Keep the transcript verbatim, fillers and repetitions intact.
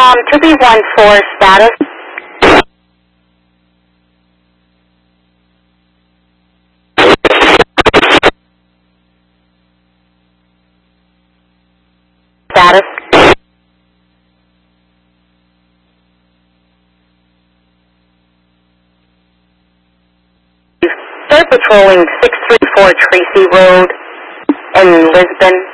Um, two B one four status. Status. They're patrolling six three four Tracy Road in Lisbon.